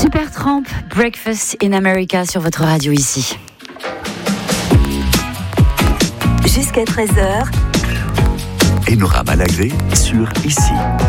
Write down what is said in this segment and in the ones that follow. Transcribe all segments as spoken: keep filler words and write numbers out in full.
Supertramp, Breakfast in America sur votre radio ici. Jusqu'à treize heures. Enora Malagré sur Ici.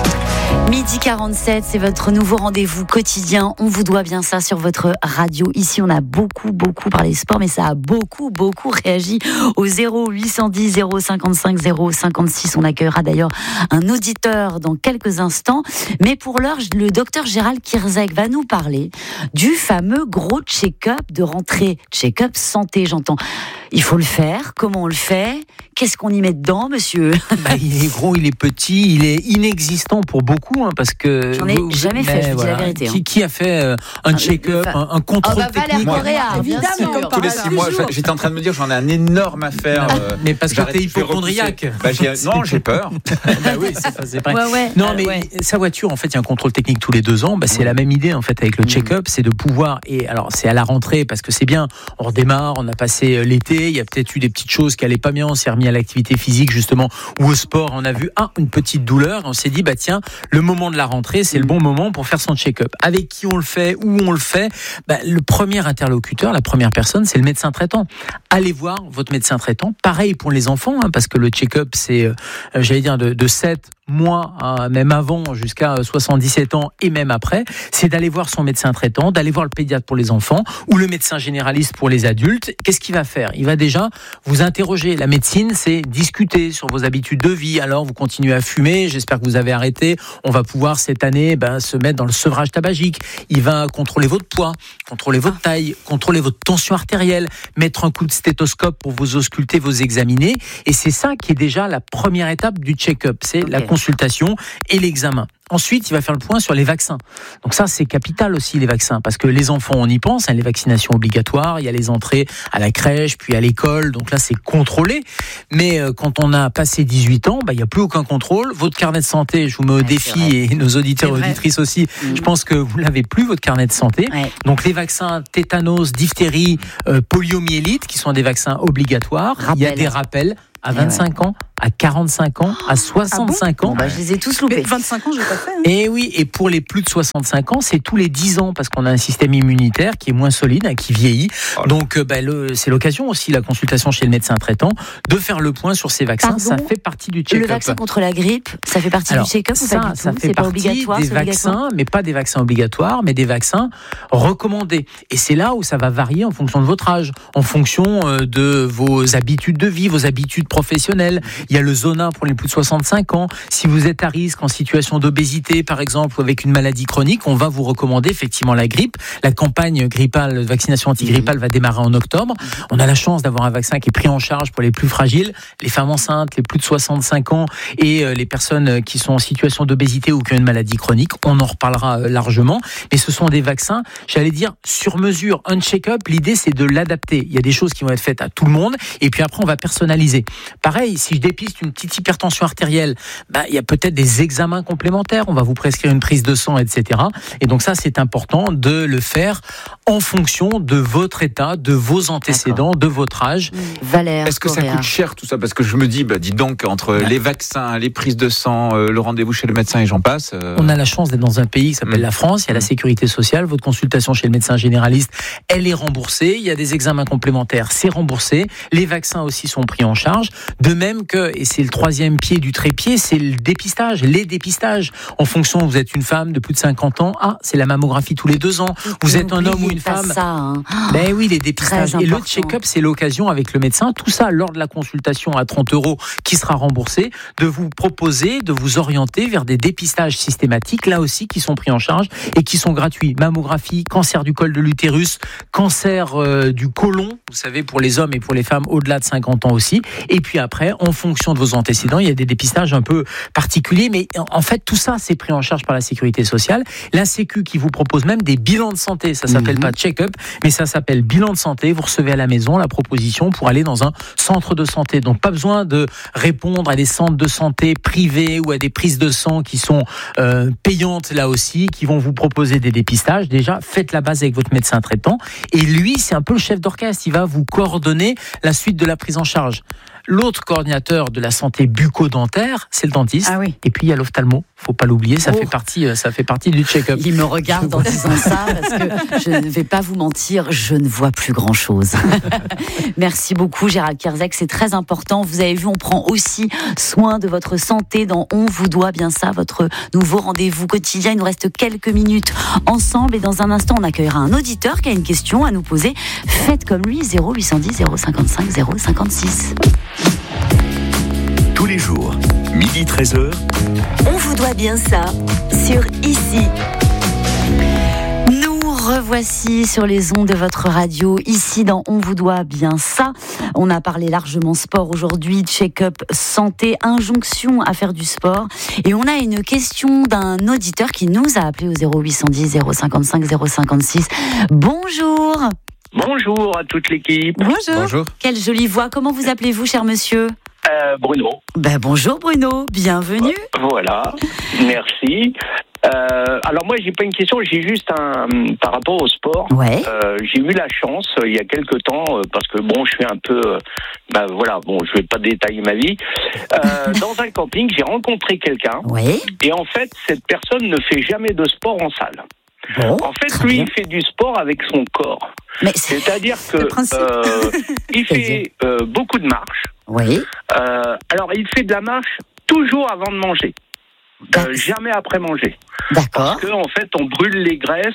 Midi quarante-sept, c'est votre nouveau rendez-vous quotidien. On vous doit bien ça sur votre radio. Ici, on a beaucoup, beaucoup parlé sport, mais ça a beaucoup, beaucoup réagi au zéro huit cent dix zéro cinquante-cinq zéro cinquante-six. On accueillera d'ailleurs un auditeur dans quelques instants. Mais pour l'heure, le docteur Gérald Kierzek va nous parler du fameux gros check-up de rentrée. Check-up santé, j'entends. Il faut le faire. Comment on le fait ? Qu'est-ce qu'on y met dedans, monsieur ? Bah, il est gros, il est petit, il est inexistant pour beaucoup, hein, parce que... J'en ai vous, jamais fait, je vous voilà. dis la vérité. Hein. Qui, qui a fait euh, un ah, check-up, fa... un, un contrôle oh, bah, technique Valère Correa, évidemment. Tous les six mois, j'étais en train de me dire, j'en ai un énorme à faire. Euh, mais parce que t'es hypochondriaque. Bah, j'ai... Non, j'ai peur. bah oui, c'est, ça, c'est vrai. Ouais, ouais, non, euh, mais ouais. sa voiture, en fait, il y a un contrôle technique tous les deux ans. Bah, c'est ouais. la même idée, en fait, avec le check-up, c'est de pouvoir... Et alors, c'est à la rentrée, parce que c'est bien, on redémarre, on a passé l'été, il y a peut-être eu des petites choses qui allaient pas bien, on s'est remis à l'activité physique, justement, ou au sport, on a vu ah, une petite douleur, on s'est dit bah tiens, le moment de la rentrée, c'est le bon moment pour faire son check-up. Avec qui on le fait, où on le fait, bah, le premier interlocuteur, la première personne, c'est le médecin traitant. Allez voir votre médecin traitant. Pareil pour les enfants, hein, parce que le check-up, c'est, euh, j'allais dire, de, de sept mois, hein, même avant, jusqu'à soixante-dix-sept ans et même après, c'est d'aller voir son médecin traitant, d'aller voir le pédiatre pour les enfants ou le médecin généraliste pour les adultes. Qu'est-ce qu'il va faire ? Il va déjà vous interroger. La médecine, c'est discuter sur vos habitudes de vie. Alors, vous continuez à fumer, j'espère que vous avez arrêté. On va pouvoir cette année ben, se mettre dans le sevrage tabagique. Il va contrôler votre poids, contrôler votre taille, contrôler votre tension artérielle, mettre un coup de stéthoscope pour vous ausculter, vous examiner. Et c'est ça qui est déjà la première étape du check-up. C'est okay. la consultation et l'examen. Ensuite, il va faire le point sur les vaccins. Donc ça, c'est capital aussi, les vaccins, parce que les enfants, on y pense, hein, les vaccinations obligatoires, il y a les entrées à la crèche, puis à l'école, donc là, c'est contrôlé. Mais euh, quand on a passé dix-huit ans, bah, il n'y a plus aucun contrôle. Votre carnet de santé, je vous mets au ouais, défi, et nos auditeurs et auditrices aussi, mmh. je pense que vous l'avez plus, votre carnet de santé. Ouais. Donc les vaccins tétanos, diphtérie, euh, poliomyélite, qui sont des vaccins obligatoires. Rappel. Il y a des rappels à vingt-cinq ouais. ans, à quarante-cinq ans, à soixante-cinq ah bon ans. Bon, bah, je les ai tous loupés. vingt-cinq ans, je l'ai pas fait. Hein. Et oui, et pour les plus de soixante-cinq ans, c'est tous les dix ans, parce qu'on a un système immunitaire qui est moins solide, hein, qui vieillit. Oh Donc, bah, le, c'est l'occasion aussi, la consultation chez le médecin traitant, de faire le point sur ces vaccins. Pardon, ça fait partie du check-up. Le vaccin contre la grippe, ça fait partie Alors, du check-up ça, ou pas du ça tout fait c'est partie pas obligatoire, des c'est vaccins, obligatoire. Mais pas des vaccins obligatoires, mais des vaccins recommandés. Et c'est là où ça va varier en fonction de votre âge, en fonction de vos habitudes de vie, vos habitudes professionnelles. Il y a le Zona pour les plus de soixante-cinq ans. Si vous êtes à risque en situation d'obésité, par exemple, ou avec une maladie chronique, on va vous recommander effectivement la grippe. La campagne grippale, vaccination antigrippale va démarrer en octobre. On a la chance d'avoir un vaccin qui est pris en charge pour les plus fragiles, les femmes enceintes, les plus de soixante-cinq ans et les personnes qui sont en situation d'obésité ou qui ont une maladie chronique. On en reparlera largement. Mais ce sont des vaccins, j'allais dire, sur mesure. Un check-up, l'idée, c'est de l'adapter. Il y a des choses qui vont être faites à tout le monde et puis après, on va personnaliser. Pareil, si je dépiste une petite hypertension artérielle, bah, il y a peut-être des examens complémentaires, on va vous prescrire une prise de sang, et cetera. Et donc ça, c'est important de le faire en fonction de votre état, de vos antécédents, D'accord. de votre âge. Valère Est-ce que Correa. ça coûte cher tout ça ? Parce que je me dis, bah, dis donc, entre bah. les vaccins, les prises de sang, euh, le rendez-vous chez le médecin et j'en passe... Euh... On a la chance d'être dans un pays qui s'appelle mmh. la France, il y a la sécurité sociale, votre consultation chez le médecin généraliste, elle est remboursée, il y a des examens complémentaires, c'est remboursé, les vaccins aussi sont pris en charge, de même que, et c'est le troisième pied du trépied, c'est le dépistage, les dépistages. En fonction, vous êtes une femme de plus de cinquante ans, ah, c'est la mammographie tous les deux ans. Vous êtes un homme ou une femme. Ça, hein. Ben oui, les dépistages. Et le check-up, c'est l'occasion avec le médecin, tout ça lors de la consultation à trente euros qui sera remboursé, de vous proposer, de vous orienter vers des dépistages systématiques, là aussi, qui sont pris en charge et qui sont gratuits. Mammographie, cancer du col de l'utérus, cancer euh, du côlon, vous savez, pour les hommes et pour les femmes au-delà de cinquante ans aussi. Et puis après, en fonction de vos antécédents, il y a des dépistages un peu particuliers, mais en fait, tout ça, c'est pris en charge par la sécurité sociale. La Sécu qui vous propose même des bilans de santé. Ça s'appelle mmh. pas check-up, mais ça s'appelle bilan de santé. Vous recevez à la maison la proposition pour aller dans un centre de santé. Donc, pas besoin de répondre à des centres de santé privés ou à des prises de sang qui sont euh, payantes là aussi, qui vont vous proposer des dépistages. Déjà, faites la base avec votre médecin traitant. Et lui, c'est un peu le chef d'orchestre. Il va vous coordonner la suite de la prise en charge. L'autre coordinateur de la santé bucco-dentaire, c'est le dentiste. Ah oui. Et puis il y a l'ophtalmo. Faut pas l'oublier, ça Oh. fait partie, ça fait partie du check-up. Il me regarde en disant ça parce que je ne vais pas vous mentir, je ne vois plus grand-chose. Merci beaucoup Gérald Kierzek, c'est très important. Vous avez vu, on prend aussi soin de votre santé dans On vous doit bien ça, votre nouveau rendez-vous quotidien. Il nous reste quelques minutes ensemble et dans un instant, on accueillera un auditeur qui a une question à nous poser. Faites comme lui, zéro huit cent dix zéro cinquante-cinq zéro cinquante-six. Tous les jours, midi treize heures, On vous doit bien ça sur Ici. Nous revoici sur les ondes de votre radio, ici dans On vous doit bien ça. On a parlé largement sport aujourd'hui, check-up santé, injonction à faire du sport. Et on a une question d'un auditeur qui nous a appelé au zéro huit cent dix zéro cinquante-cinq zéro cinquante-six. Bonjour. Bonjour à toute l'équipe. Bonjour. Bonjour. Quelle jolie voix. Comment vous appelez-vous, cher monsieur ? Euh, Bruno. Ben, bonjour Bruno, bienvenue. Voilà, merci. Euh, alors moi, j'ai pas une question, j'ai juste un par rapport au sport. Ouais. Euh, j'ai eu la chance euh, il y a quelque temps euh, parce que bon, je suis un peu, euh, bah voilà, bon, je vais pas détailler ma vie. Euh, dans un camping, j'ai rencontré quelqu'un Ouais. et en fait, cette personne ne fait jamais de sport en salle. Bon, En fait, très lui, bien. il fait du sport avec son corps. Mais c'est... C'est-à-dire que Le principe. euh, il fait euh, beaucoup de marches. Oui. Euh, alors, il fait de la marche toujours avant de manger, euh, jamais après manger. D'accord. Parce qu'en en fait, on brûle les graisses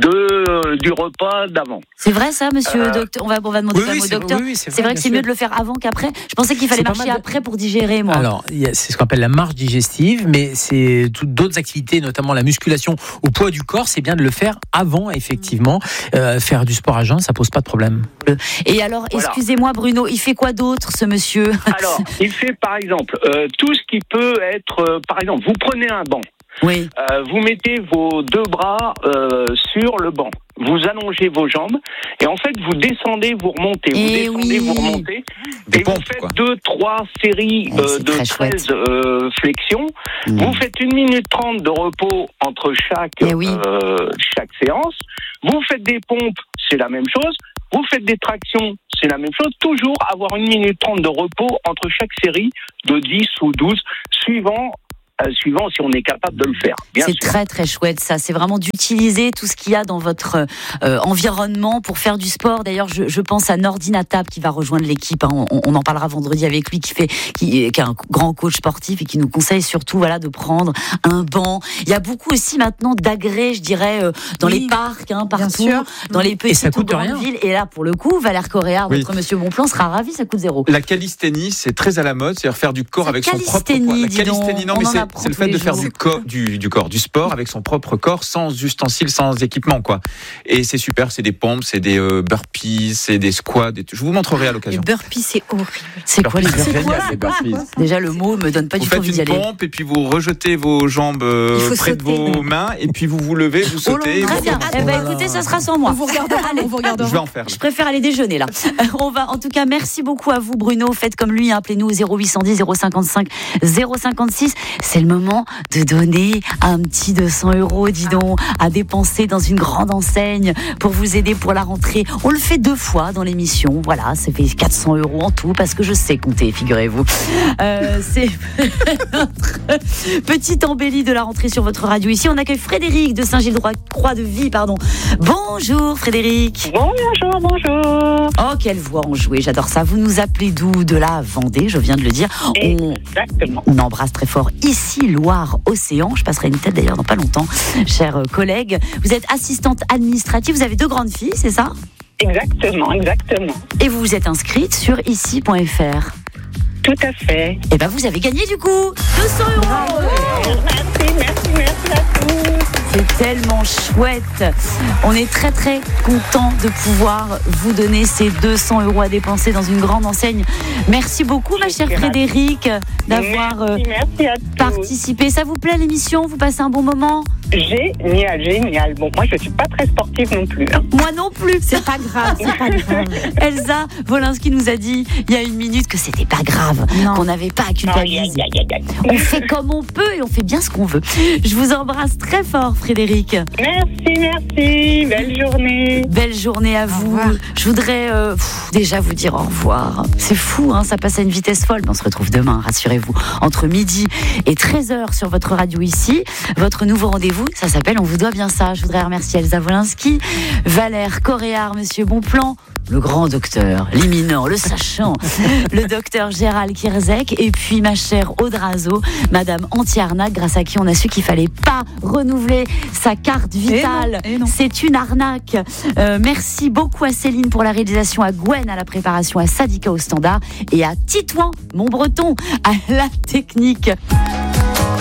de, du repas d'avant. C'est vrai ça, monsieur Euh, docteur. On va, on va demander Oui, quand même oui, au c'est- docteur. oui, oui, c'est c'est vrai, vrai que bien c'est mieux sûr. de le faire avant qu'après. Je pensais qu'il fallait C'est pas marcher mal de- après pour digérer, moi. Alors, il y a- c'est ce qu'on appelle la marche digestive, mais c'est toutes d'autres activités, notamment la musculation au poids du corps. C'est bien de le faire avant, effectivement. Euh, faire du sport à jeun, ça pose pas de problème. Et alors, Voilà. excusez-moi, Bruno, il fait quoi d'autre, ce monsieur ? Alors, il fait par exemple euh, tout ce qui peut être, euh, par exemple, vous prenez un banc, Oui. euh, vous mettez vos deux bras euh, sur le banc, vous allongez vos jambes et en fait vous descendez, vous remontez, vous Eh descendez, oui. vous remontez Des et pompes, vous faites quoi. deux, trois séries Eh, euh, c'est de très chouette. treize euh, flexions. Mmh. Vous faites une minute trente de repos entre chaque, Eh oui. euh, chaque séance. Vous faites des pompes, c'est la même chose. Vous faites des tractions, c'est la même chose. Toujours avoir une minute trente de repos entre chaque série de dix ou douze, suivant, euh, suivant si on est capable de le faire. Bien C'est sûr. très très chouette ça, c'est vraiment d'utiliser tout ce qu'il y a dans votre euh, environnement pour faire du sport. D'ailleurs, je, je pense à Nordine Attab qui va rejoindre l'équipe, hein. on, on en parlera vendredi avec lui, qui fait, qui, qui est un grand coach sportif et qui nous conseille surtout voilà de prendre un banc. Il y a beaucoup aussi maintenant d'agrès, je dirais, euh, dans Oui, les parcs, hein, bien partout, sûr. dans les petites ça ou coûte grandes rien. villes. Et là, pour le coup, Valère Coréard, Oui. notre Monsieur Bonplan sera ravi, ça coûte zéro. La calisthénie, c'est très à la mode, c'est-à-dire faire du corps C'est avec son propre calisthénie, poids. La dis donc. calisthénie, non, On mais en c'est, apprend c'est le tous fait les de faire jours. du corps, du, du corps, du sport avec son propre corps, sans ustensiles, sans équipement, quoi. Et c'est super, c'est des pompes, c'est des euh, burpees, c'est des squats. Des... Je vous montrerai à Les l'occasion. burpees, c'est horrible. C'est quoi les Burpees, burpees? génial, les burpees. Déjà, le mot me donne pas Vous du tout faites envie d'y une aller. pompe et puis vous rejetez vos jambes euh, Il faut près de sauter. vos mains et puis vous vous levez, vous sautez. Très vous bien. remontez. Eh ben, écoutez, ça sera sans moi. On vous regardera, on vous regardera. Je vais en faire. Je préfère aller déjeuner là. On va, en tout cas, merci beaucoup à vous, Bruno. Faites comme lui, hein, appelez-nous au zéro huit cent dix zéro cinquante-cinq zéro cinquante-six. C'est le moment de donner un petit deux cents euros, dis donc, à dépenser dans une grande enseigne pour vous aider pour la rentrée. On le fait deux fois dans l'émission. Voilà, ça fait quatre cents euros en tout parce que je sais compter, figurez-vous. Euh, c'est notre petite embellie de la rentrée sur votre radio. Ici, on accueille Frédéric de Saint-Gilles-Croix-de-Vie, pardon. Bonjour, Frédéric. Bonjour, bonjour. Oh, quelle voix enjouée, j'adore ça. Vous nous appelez d'où? De la Vendée, je viens de le dire. On, Exactement. on embrasse très fort ici Loire-Océan. Je passerai une tête d'ailleurs dans pas longtemps, chers collègues. Vous êtes assistante administrative, vous avez deux grandes filles, c'est ça? Exactement, exactement. Et vous vous êtes inscrite sur ici point f r. Tout à fait. Et ben vous avez gagné du coup deux cents euros. Merci, merci, merci à tous. C'est tellement chouette. On est très très content de pouvoir vous donner ces deux cents euros à dépenser dans une grande enseigne. Merci beaucoup, ma chère suis Frédéric, d'avoir euh, Merci, merci à tous. participé. Ça vous plaît l'émission? Vous passez un bon moment? Génial, génial. Bon, moi, je ne suis pas très sportive non plus. Hein. Moi non plus. C'est pas grave, c'est pas grave. Elsa Wolinski nous a dit il y a une minute que c'était pas grave, Non. qu'on n'avait pas à Aïe, culpabiliser. aïe, aïe, aïe. On fait comme on peut et on fait bien ce qu'on veut. Je vous embrasse très fort, Frédéric. Merci, Merci, merci. Belle journée. Belle journée à vous. Je voudrais euh, pff, déjà vous dire au revoir. C'est fou, hein, ça passe à une vitesse folle. Mais on se retrouve demain, rassurez-vous, entre midi et treize heures sur votre radio ici. Votre nouveau rendez-vous, ça s'appelle On vous doit bien ça. Je voudrais remercier Elsa Wolinski, Valère Coréard, Monsieur Bonplan, le grand docteur, l'imminent, le sachant, le docteur Gérald Kierzek, et puis ma chère Audrazo, Madame Anti-Arnaque, grâce à qui on a su qu'il fallait pas renouveler sa carte vitale. Et non, et non. C'est une arnaque. Euh, merci beaucoup à Céline pour la réalisation, à Gwen à la préparation, à Sadika au standard et à Titouan, mon breton, à la technique.